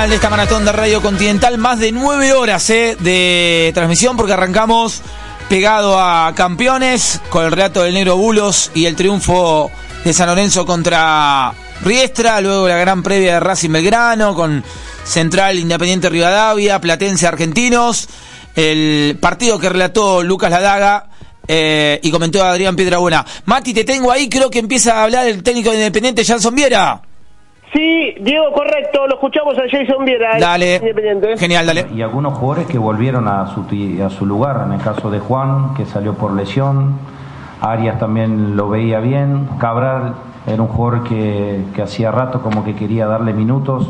final de esta maratón de Radio Continental, más de 9 horas de transmisión, porque arrancamos pegado a Campeones con el relato del Negro Bulos y el triunfo de San Lorenzo contra Riestra, luego la gran previa de Racing Belgrano con Central Independiente Rivadavia, Platense Argentinos, el partido que relató Lucas Ladaga y comentó Adrián Piedrabuena. Mati, te tengo ahí, creo que empieza a hablar el técnico de Independiente, Janson Viera. Sí, Diego, correcto, lo escuchamos a Jason Viera. Dale, Independiente. Genial, dale. Y algunos jugadores que volvieron a su lugar, en el caso de Juan, que salió por lesión, Arias también lo veía bien, Cabral era un jugador que hacía rato como que quería darle minutos.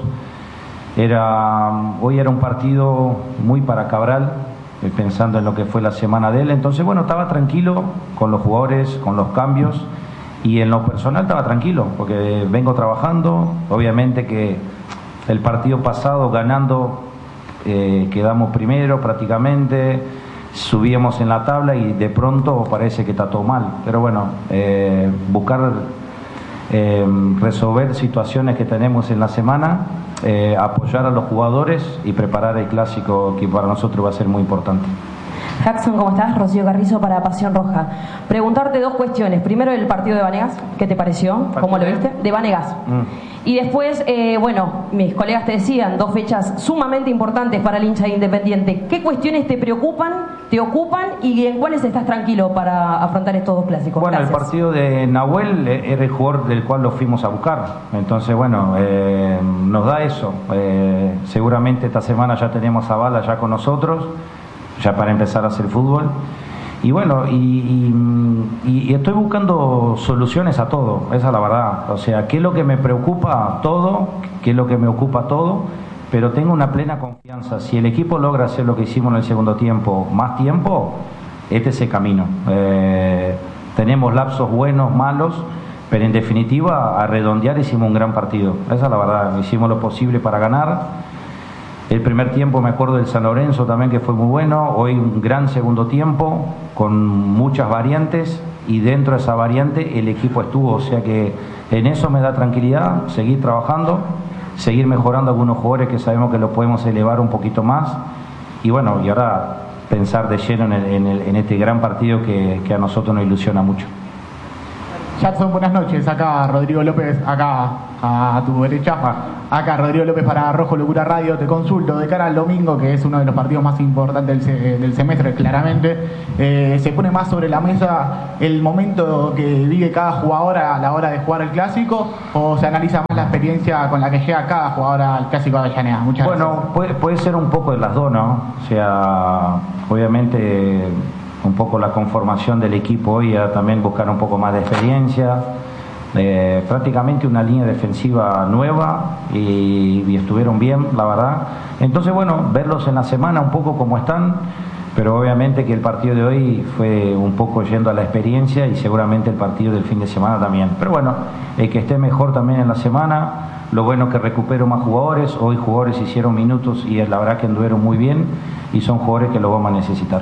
Hoy era un partido muy para Cabral, pensando en lo que fue la semana de él, entonces bueno, estaba tranquilo con los jugadores, con los cambios. Y en lo personal estaba tranquilo, porque vengo trabajando. Obviamente que el partido pasado ganando quedamos primero prácticamente, subíamos en la tabla y de pronto parece que está todo mal. Pero bueno, buscar resolver situaciones que tenemos en la semana, apoyar a los jugadores y preparar el clásico, que para nosotros va a ser muy importante. Jackson, ¿cómo estás? Rocío Carrizo para Pasión Roja. Preguntarte dos cuestiones. Primero, el partido de Vanegas, ¿qué te pareció? ¿Cómo lo viste? De Vanegas. Y después, bueno, mis colegas te decían, dos fechas sumamente importantes para el hincha de Independiente. ¿Qué cuestiones te preocupan, te ocupan y en cuáles estás tranquilo para afrontar estos dos clásicos? Bueno, Gracias. El partido de Nahuel era el jugador del cual lo fuimos a buscar. Entonces, bueno, nos da eso. Seguramente esta semana ya tenemos a Bala ya con nosotros, ya para empezar a hacer fútbol. Y bueno, y estoy buscando soluciones a todo, esa es la verdad. O sea, ¿qué es lo que me preocupa? Todo, ¿qué es lo que me ocupa? Todo, pero tengo una plena confianza. Si el equipo logra hacer lo que hicimos en el segundo tiempo, más tiempo, este es el camino. Tenemos lapsos buenos, malos, pero en definitiva, a redondear hicimos un gran partido. Esa es la verdad, hicimos lo posible para ganar. El primer tiempo me acuerdo del San Lorenzo también, que fue muy bueno. Hoy un gran segundo tiempo con muchas variantes y dentro de esa variante el equipo estuvo, o sea que en eso me da tranquilidad, seguir trabajando, seguir mejorando algunos jugadores que sabemos que lo podemos elevar un poquito más y bueno, y ahora pensar de lleno en este gran partido que a nosotros nos ilusiona mucho. Jackson, buenas noches. Acá Rodrigo López, acá a tu derecha. Acá Rodrigo López para Rojo Locura Radio. Te consulto, de cara al domingo, que es uno de los partidos más importantes del semestre, claramente, ¿se pone más sobre la mesa el momento que vive cada jugador a la hora de jugar el clásico o se analiza más la experiencia con la que llega cada jugador al clásico de Avellaneda? Muchas gracias. Bueno, puede ser un poco de las dos, ¿no? O sea, obviamente un poco la conformación del equipo hoy, a también buscar un poco más de experiencia, prácticamente una línea defensiva nueva y estuvieron bien, la verdad. Entonces bueno, verlos en la semana un poco como están, pero obviamente que el partido de hoy fue un poco yendo a la experiencia y seguramente el partido del fin de semana también. Pero bueno, el que esté mejor también en la semana, lo bueno que recupero más jugadores, hoy jugadores hicieron minutos y la verdad que anduvieron muy bien y son jugadores que lo vamos a necesitar.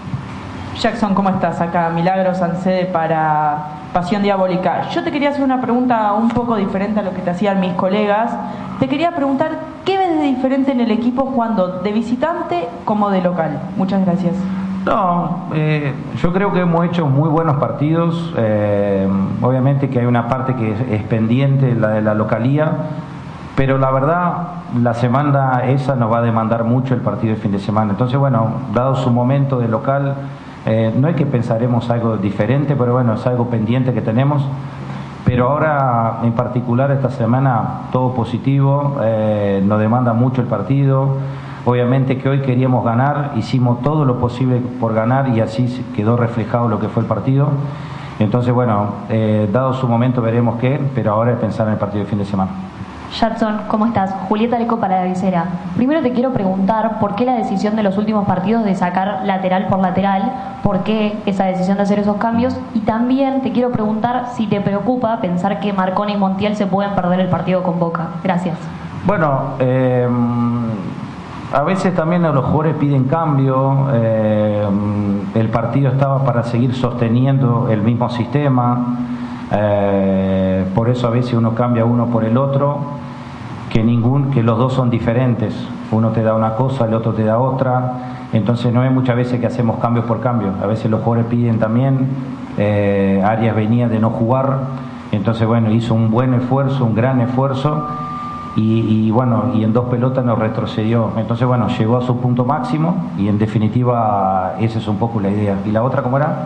Jackson, ¿cómo estás? Acá Milagros Sancede para Pasión Diabólica. Yo te quería hacer una pregunta un poco diferente a lo que te hacían mis colegas. Te quería preguntar, ¿qué ves de diferente en el equipo jugando de visitante como de local? Muchas gracias. No, yo creo que hemos hecho muy buenos partidos. Obviamente que hay una parte que es pendiente, la de la localía, pero la verdad, la semana esa nos va a demandar mucho el partido de fin de semana. Entonces, bueno, dado su momento de local, no es que pensaremos algo diferente, pero bueno, es algo pendiente que tenemos. Pero ahora, en particular, esta semana, todo positivo, nos demanda mucho el partido. Obviamente que hoy queríamos ganar, hicimos todo lo posible por ganar y así quedó reflejado lo que fue el partido. Entonces, bueno, dado su momento veremos qué, pero ahora es pensar en el partido de fin de semana. Jackson, ¿cómo estás? Julieta Leco para la visera. Primero te quiero preguntar por qué la decisión de los últimos partidos de sacar lateral por lateral, por qué esa decisión de hacer esos cambios, y también te quiero preguntar si te preocupa pensar que Marconi y Montiel se pueden perder el partido con Boca. Gracias. Bueno, a veces también los jugadores piden cambio, el partido estaba para seguir sosteniendo el mismo sistema. Por eso a veces uno cambia uno por el otro que los dos son diferentes. Uno te da una cosa, el otro te da otra. Entonces no es muchas veces que hacemos cambios por cambio. A veces los jugadores piden también. Arias venía de no jugar. Entonces, bueno, hizo un buen esfuerzo, un gran esfuerzo. Y bueno, y en 2 pelotas nos retrocedió. Entonces, bueno, llegó a su punto máximo. Y en definitiva, esa es un poco la idea. ¿Y la otra cómo era?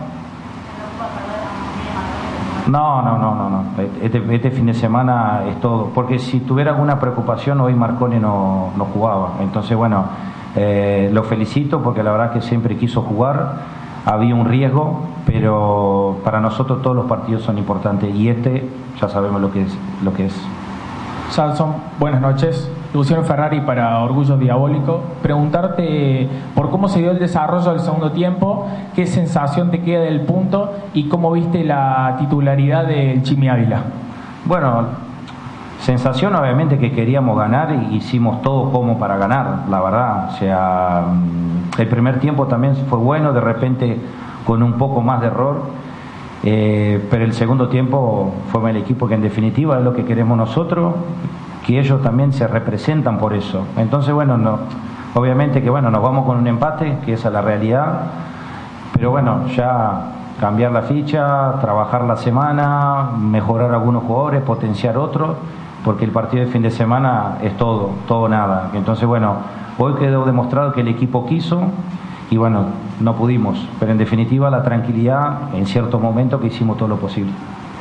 No. Este fin de semana es todo. Porque si tuviera alguna preocupación, hoy Marcone no jugaba. Entonces, bueno, lo felicito porque la verdad que siempre quiso jugar. Había un riesgo, pero para nosotros todos los partidos son importantes. Y ya sabemos lo que es. Jackson, buenas noches. Luciano Ferrari para Orgullo Diabólico. Preguntarte por cómo se dio el desarrollo del segundo tiempo, qué sensación te queda del punto y cómo viste la titularidad del Chimi Ávila. Bueno, sensación obviamente que queríamos ganar y hicimos todo como para ganar, la verdad. O sea, el primer tiempo también fue bueno, de repente con un poco más de error. Pero el segundo tiempo fue el equipo que en definitiva es lo que queremos nosotros, que ellos también se representan por eso. Entonces, bueno, obviamente que bueno, nos vamos con un empate, que esa es la realidad, pero bueno, ya cambiar la ficha, trabajar la semana, mejorar algunos jugadores, potenciar otros, porque el partido de fin de semana es todo o nada. Entonces, bueno, hoy quedó demostrado que el equipo quiso y bueno, no pudimos, pero en definitiva la tranquilidad en ciertos momentos que hicimos todo lo posible.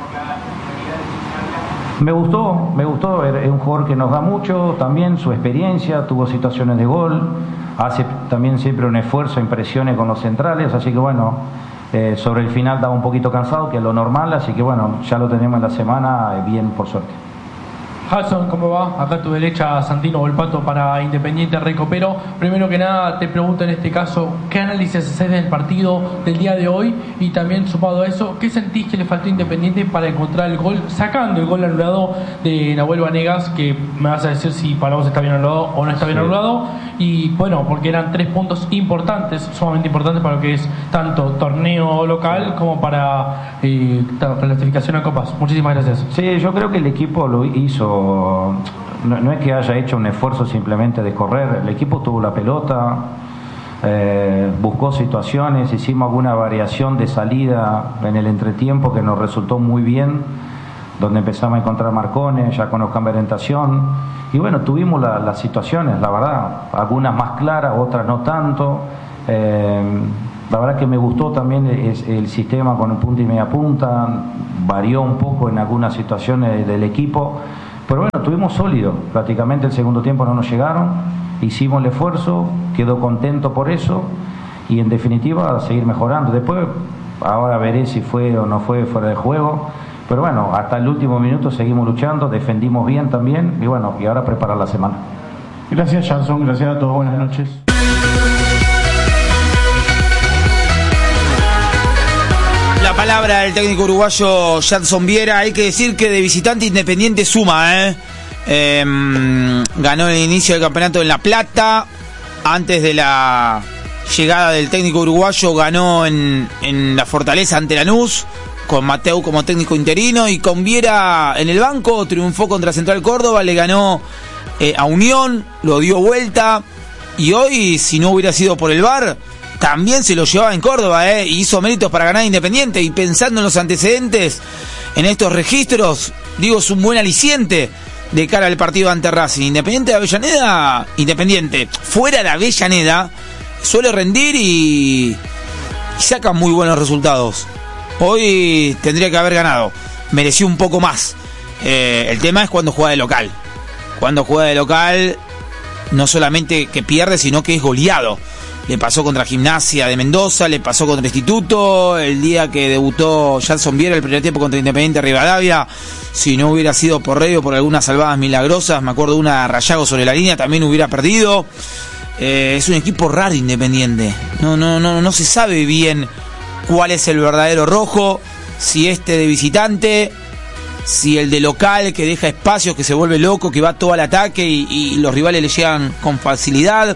Me gustó, es un jugador que nos da mucho, también su experiencia, tuvo situaciones de gol, hace también siempre un esfuerzo, impresiones con los centrales, así que bueno, sobre el final estaba un poquito cansado, que es lo normal, así que bueno, ya lo tenemos en la semana, bien por suerte. Hudson, ¿cómo va? Acá a tu derecha, Santino Volpato para Independiente Recopero. Primero que nada, te pregunto en este caso, ¿qué análisis haces del partido del día de hoy? Y también, sumado a eso, ¿qué sentís que le faltó a Independiente para encontrar el gol, sacando el gol anulado de Nahuel Vanegas, que me vas a decir si para vos está bien anulado o no está bien anulado? Y bueno, porque eran 3 puntos importantes, sumamente importantes para lo que es tanto torneo local como para clasificación a copas. Muchísimas gracias. Sí, yo creo que el equipo lo hizo. No es que haya hecho un esfuerzo simplemente de correr, el equipo tuvo la pelota, buscó situaciones, hicimos alguna variación de salida en el entretiempo que nos resultó muy bien, donde empezamos a encontrar Marcone, ya con los cambios de orientación, y bueno, tuvimos las situaciones, la verdad, algunas más claras, otras no tanto. La verdad que me gustó también el sistema con un punta y media punta, varió un poco en algunas situaciones del equipo. Pero bueno, estuvimos sólidos, prácticamente el segundo tiempo no nos llegaron, hicimos el esfuerzo, quedó contento por eso y en definitiva a seguir mejorando. Después, ahora veré si fue o no fue fuera de juego, pero bueno, hasta el último minuto seguimos luchando, defendimos bien también y bueno, y ahora preparar la semana. Gracias, Jackson, gracias a todos, buenas noches. La palabra del técnico uruguayo Jadson Viera. Hay que decir que de visitante Independiente suma, ganó el inicio del campeonato en La Plata. Antes de la llegada del técnico uruguayo ganó en la Fortaleza ante Lanús, con Mateu como técnico interino, y con Viera en el banco triunfó contra Central Córdoba, le ganó a Unión, lo dio vuelta, y hoy, si no hubiera sido por el VAR, también se lo llevaba en Córdoba, y hizo méritos para ganar Independiente. Y pensando en los antecedentes, en estos registros, digo, es un buen aliciente de cara al partido ante Racing. Independiente de Avellaneda, Independiente fuera de Avellaneda, suele rendir y saca muy buenos resultados. Hoy tendría que haber ganado, mereció un poco más. El tema es cuando juega de local. Cuando juega de local, no solamente que pierde, sino que es goleado. Le pasó contra Gimnasia de Mendoza, le pasó contra Instituto, el día que debutó Jadson Viera el primer tiempo contra Independiente Rivadavia. Si no hubiera sido por Rey o por algunas salvadas milagrosas, me acuerdo de una Rayago sobre la línea, también hubiera perdido. Es un equipo raro Independiente. No se sabe bien cuál es el verdadero rojo, si este de visitante, si el de local, que deja espacios, que se vuelve loco, que va todo al ataque y los rivales le llegan con facilidad.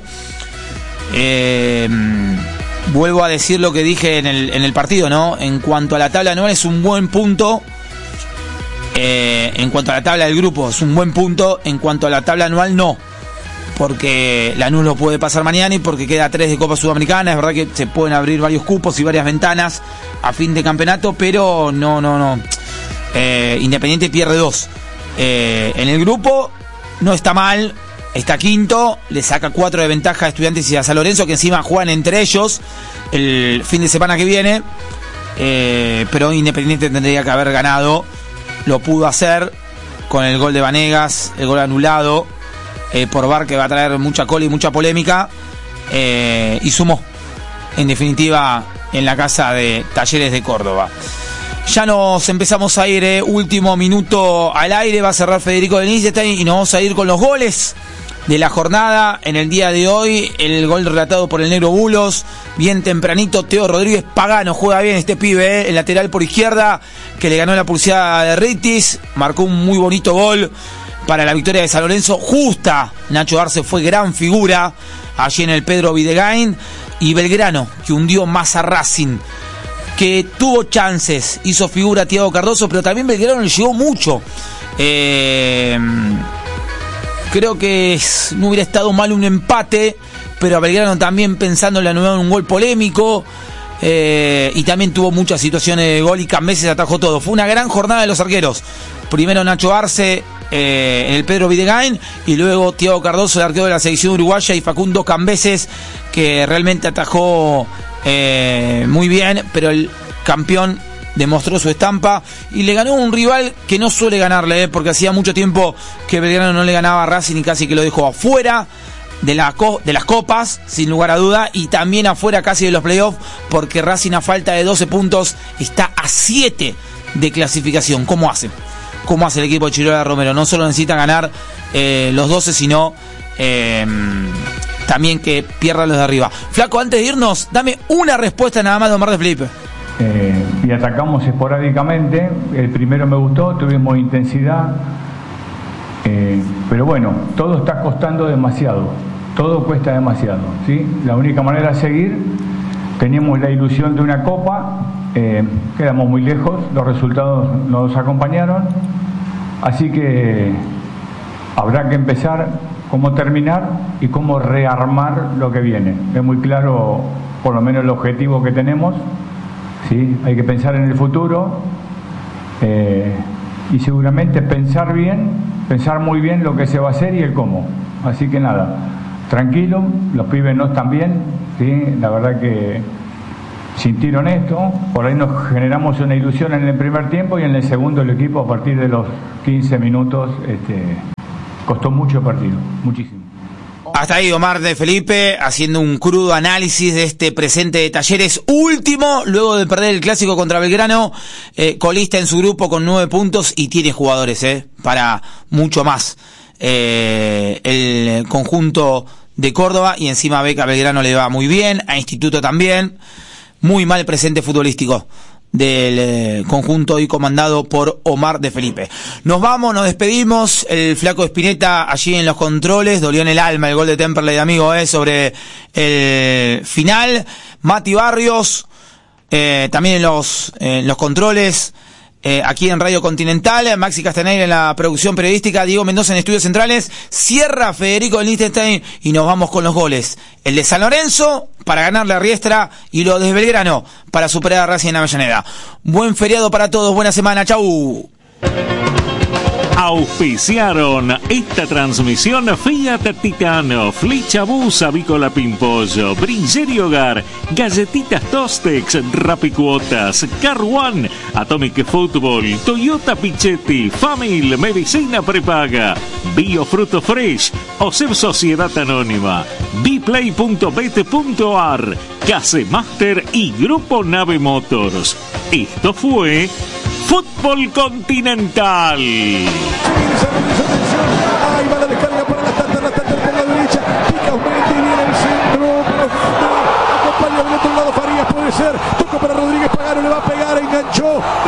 Vuelvo a decir lo que dije en el partido, ¿no? En cuanto a la tabla anual, es un buen punto En cuanto a la tabla del grupo, es un buen punto. En cuanto a la tabla anual, no. Porque Lanús lo puede pasar mañana y porque queda 3 de Copa Sudamericana. Es verdad que se pueden abrir varios cupos y varias ventanas a fin de campeonato, pero no. Independiente pierde 2. En el grupo no está mal, está quinto, le saca 4 de ventaja a Estudiantes y a San Lorenzo, que encima juegan entre ellos el fin de semana que viene. Pero Independiente tendría que haber ganado. Lo pudo hacer con el gol de Vanegas, el gol anulado por VAR, que va a traer mucha cola y mucha polémica, y sumó, en definitiva, en la casa de Talleres de Córdoba. Ya nos empezamos a ir, último minuto al aire, va a cerrar Federico de Liechtenstein y nos vamos a ir con los goles de la jornada. En el día de hoy, el gol relatado por el negro Bulos, bien tempranito. Teo Rodríguez Pagano, juega bien este pibe, el lateral por izquierda, que le ganó la pulseada de Ritis, marcó un muy bonito gol para la victoria de San Lorenzo, justa. Nacho Arce fue gran figura allí en el Pedro Videgain. Y Belgrano, que hundió más a Racing, que tuvo chances, hizo figura Thiago Cardoso, pero también Belgrano le llegó mucho. Creo que no hubiera estado mal un empate, pero a Belgrano también, pensando en la nueva, un gol polémico, y también tuvo muchas situaciones de gol y Cambeses atajó todo. Fue una gran jornada de los arqueros. Primero Nacho Arce en el Pedro Videgain, y luego Thiago Cardoso, el arquero de la selección uruguaya, y Facundo Cambeses, que realmente atajó muy bien, pero el campeón demostró su estampa y le ganó un rival que no suele ganarle, porque hacía mucho tiempo que Belgrano no le ganaba a Racing y casi que lo dejó afuera de las copas, sin lugar a duda, y también afuera casi de los playoffs, porque Racing, a falta de 12 puntos, está a 7 de clasificación. ¿Cómo hace el equipo de Chirola Romero? No solo necesita ganar los 12, sino también que pierda los de arriba. Flaco, antes de irnos, dame una respuesta nada más de Omar de Felipe. Y atacamos esporádicamente. El primero me gustó, tuvimos intensidad, pero bueno, todo está costando demasiado, todo cuesta demasiado, ¿sí? La única manera de seguir, teníamos la ilusión de una copa, quedamos muy lejos, los resultados nos acompañaron, así que habrá que empezar cómo terminar y cómo rearmar lo que viene. Es muy claro, por lo menos, el objetivo que tenemos. ¿Sí? Hay que pensar en el futuro, y seguramente pensar muy bien lo que se va a hacer y el cómo. Así que nada, tranquilo, los pibes no están bien, ¿sí? La verdad que sin tiro honesto, por ahí nos generamos una ilusión en el primer tiempo, y en el segundo el equipo, a partir de los 15 minutos, costó mucho el partido, muchísimo. Hasta ahí Omar de Felipe haciendo un crudo análisis de este presente de Talleres, último luego de perder el clásico contra Belgrano, colista en su grupo con 9 puntos y tiene jugadores para mucho más el conjunto de Córdoba, y encima ve que a Belgrano le va muy bien, a Instituto también. Muy mal presente futbolístico del conjunto hoy comandado por Omar de Felipe. Nos vamos, nos despedimos. El flaco Spinetta allí en los controles, dolió en el alma el gol de Temperley, amigo, sobre el final. Mati Barrios también en los controles, aquí en Radio Continental. Maxi Castaneira en la producción periodística, Diego Mendoza en Estudios Centrales. Cierra Federico de Liechtenstein y nos vamos con los goles. El de San Lorenzo para ganarle a Riestra, y lo de Belgrano para superar a Racing en Avellaneda. Buen feriado para todos, buena semana, chau. Auspiciaron esta transmisión Fiat Titano, Flechabús, Avícola Pimpollo, Bringerie Hogar, Galletitas Tostex, Rapicuotas, Car One, Atomic Football, Toyota Pichetti, Famil, Medicina Prepaga, Biofruto Fresh, OSEB Sociedad Anónima, Bplay.bet.ar, Casemaster y Grupo Nave Motors. Esto fue Fútbol Continental. Ahí va la descarga para la tanda por la derecha. Pica Osmendi, viene el centro. Acompaña del otro lado Farías, puede ser. Toca para Rodríguez Pagano, le va a pegar, enganchó.